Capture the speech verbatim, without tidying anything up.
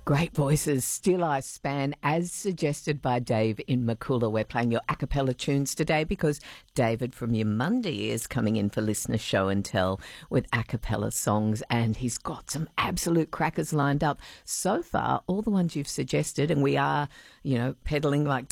Great voices, Still I Span, as suggested by Dave in Makula. We're playing your a cappella tunes today because David from Yamundi is coming in for Listener Show and Tell with a cappella songs, and he's got some absolute crackers lined up. So far, all the ones you've suggested, and we are, you know, peddling like